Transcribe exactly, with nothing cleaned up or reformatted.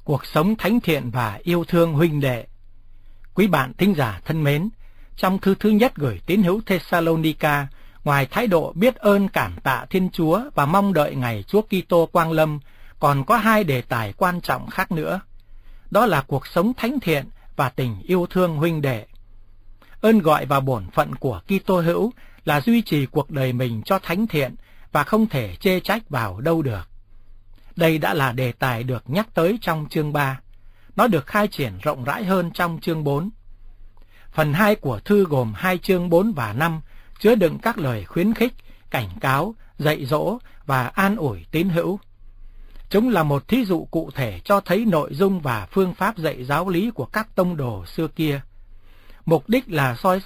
Cuộc sống thánh thiện và yêu thương huynh đệ. Quý bạn thính giả thân mến, trong thư thứ nhất gửi tín hữu Thessalonica, ngoài thái độ biết ơn cảm tạ Thiên Chúa và mong đợi ngày Chúa Kitô quang lâm, còn có hai đề tài quan trọng khác nữa. Đó là cuộc sống thánh thiện và tình yêu thương huynh đệ. Ơn gọi và bổn phận của Kitô hữu là duy trì cuộc đời mình cho thánh thiện và không thể chê trách vào đâu được. Đây đã là đề tài được nhắc tới trong chương ba. Nó được khai triển rộng rãi hơn trong chương bốn. Phần hai của thư gồm hai chương bốn và năm, chứa đựng các lời khuyến khích, cảnh cáo, dạy dỗ và an ủi tín hữu. Chúng là một thí dụ cụ thể cho thấy nội dung và phương pháp dạy giáo lý của các tông đồ xưa kia. Mục đích là soi